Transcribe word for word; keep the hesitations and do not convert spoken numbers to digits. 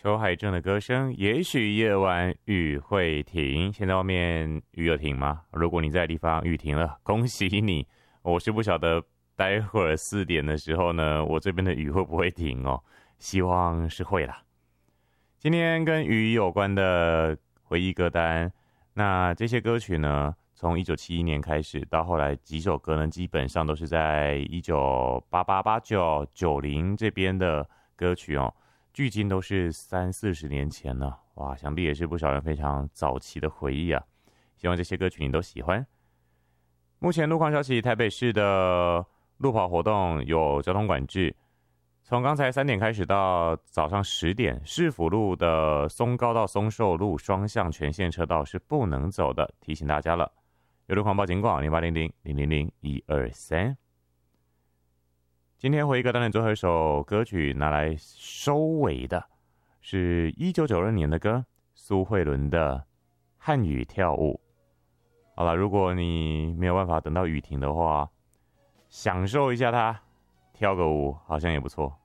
裘海正的歌声，也许夜晚雨会停。现在外面雨有停吗？如果你在的地方雨停了，恭喜你。我是不晓得待会儿四点的时候呢，我这边的雨会不会停哦？希望是会啦。今天跟雨有关的回忆歌单，那这些歌曲呢，从一九七一年开始，到后来几首歌呢，基本上都是在一九八八、八九、九零这边的歌曲哦。距今都是三四十年前了，哇，想必也是不少人非常早期的回忆啊。希望这些歌曲你都喜欢。目前路况消息，台北市的路跑活动有交通管制，从刚才三点开始到早上十点，市府路的松高到松寿路双向全线车道是不能走的，提醒大家了。有路况报警广零八零零零零零一二三。今天回忆歌单的最后一首歌曲拿来收尾的，是一九九二年的歌，苏慧伦的《汉语跳舞》。好了，如果你没有办法等到雨停的话，享受一下它，跳个舞好像也不错。